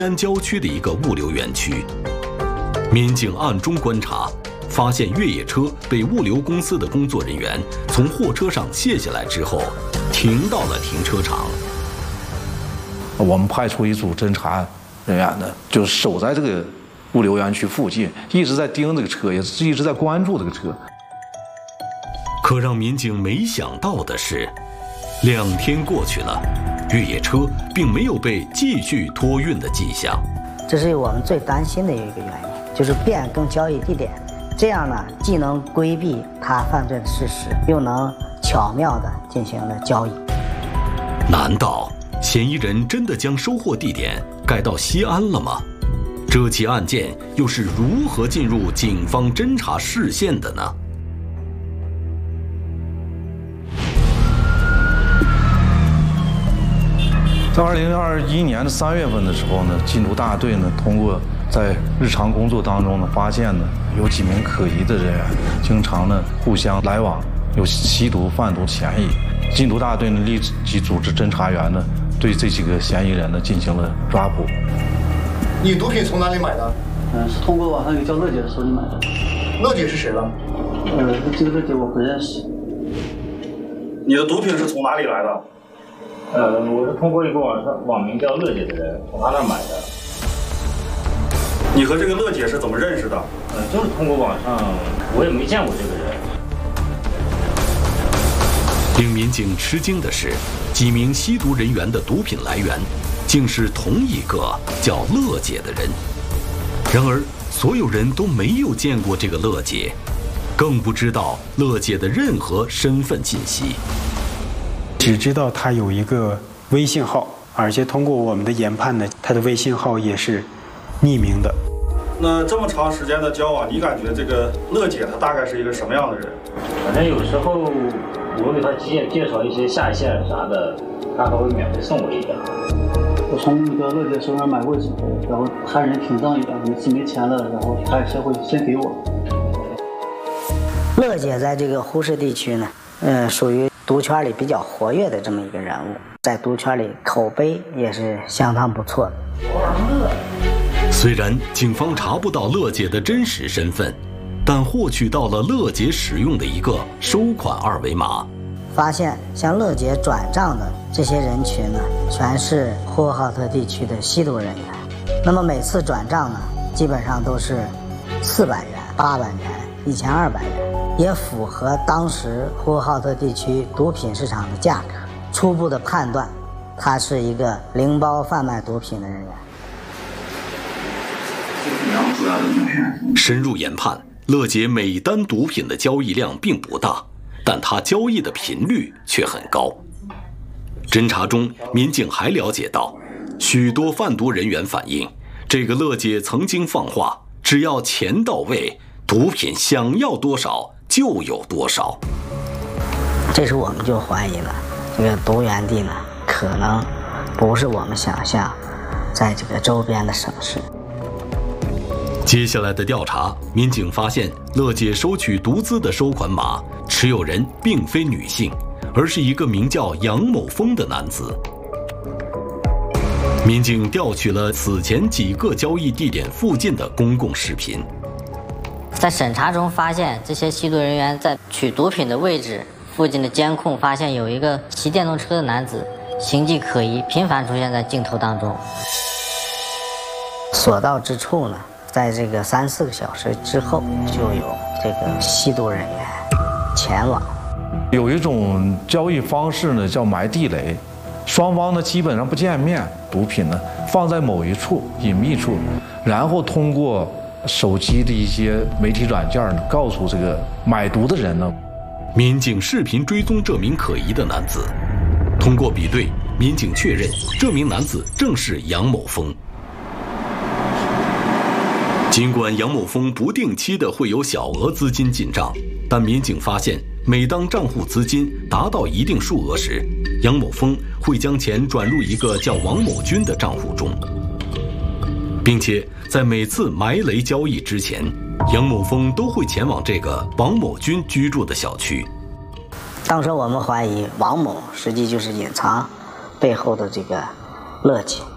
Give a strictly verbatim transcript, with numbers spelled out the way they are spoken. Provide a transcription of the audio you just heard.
安郊区的一个物流园区，民警暗中观察，发现越野车被物流公司的工作人员从货车上卸下来之后，停到了停车场。 我们派出一组侦查人员呢，就守在这个物流园区附近，一直在盯这个车，也是一直在关注这个车。 可让民警没想到的是，两天过去了，越野车并没有被继续托运的迹象。 这是我们最担心的一个原因，就是变更交易地点，这样呢，既能规避他犯罪的事实，又能巧妙地进行了交易。 难道嫌疑人真的将收货地点改到西安了吗？这起案件又是如何进入警方侦查视线的呢？ 在二零二一年的三月份的时候呢，禁毒大队呢通过在日常工作当中呢，发现呢有几名可疑的人员，经常呢互相来往，有吸毒贩毒嫌疑。禁毒大队呢立即组织侦查员呢，对这几个嫌疑人呢进行了抓捕。 你毒品从哪里买的？ 嗯，是通过网上一个叫乐姐的手里买的。 乐姐是谁了？ 呃，这个乐姐我不认识。 你的毒品是从哪里来的？ 呃，我是通过一个网上网名叫乐姐的人从他那儿买的。 你和这个乐姐是怎么认识的？ 嗯、呃，就是通过网上，我也没见过这个人。 令民警吃惊的是，几名吸毒人员的毒品来源，竟是同一个叫乐姐的人。然而，所有人都没有见过这个乐姐，更不知道乐姐的任何身份信息。 只知道他有一个微信号，而且通过我们的研判呢，他的微信号也是匿名的。 那这么长时间的交往，你感觉这个乐姐她大概是一个什么样的人？ 反正有时候我给她介介绍一些下线啥的，她还会免费送我一点。 我从那个乐姐手上买过几回，然后她人挺仗义的，每次没钱了，然后她也会先给我。 乐姐在这个呼市地区呢，嗯、呃，属于毒圈里比较活跃的这么一个人物，在毒圈里口碑也是相当不错的。 虽然警方查不到乐姐的真实身份，但获取到了乐姐使用的一个收款二维码， 发现向乐姐转账的这些人群呢，全是呼和浩特地区的吸毒人员。那么每次转账呢，基本上都是四百元、八百元、一千二百元。也符合当时呼和浩特地区毒品市场的价格。初步的判断，他是一个零包贩卖毒品的人员。 深入研判，乐姐每单毒品的交易量并不大，但她交易的频率却很高。侦查中，民警还了解到，许多贩毒人员反映，这个乐姐曾经放话，只要钱到位，毒品想要多少就有多少。 这时我们就怀疑了，这个毒源地呢，可能不是我们想象在这个周边的省市。 接下来的调查，民警发现乐姐收取毒资的收款码持有人并非女性，而是一个名叫杨某峰的男子。民警调取了此前几个交易地点附近的公共视频。 在审查中发现，这些吸毒人员在取毒品的位置附近的监控发现有一个骑电动车的男子，形迹可疑，频繁出现在镜头当中。 所到之处呢，在这个三四个小时之后，就有这个吸毒人员前往。 有一种交易方式呢，叫埋地雷，双方呢基本上不见面，毒品呢放在某一处隐秘处，然后通过手机的一些媒体软件呢，告诉这个买毒的人呢。 民警视频追踪这名可疑的男子，通过比对，民警确认这名男子正是杨某峰。尽管杨某峰不定期的会有小额资金进账，但民警发现，每当账户资金达到一定数额时，杨某峰会将钱转入一个叫王某军的账户中，并且在每次埋雷交易之前，杨某峰都会前往这个王某军居住的小区。 当时我们怀疑王某实际就是隐藏背后的这个乐姐。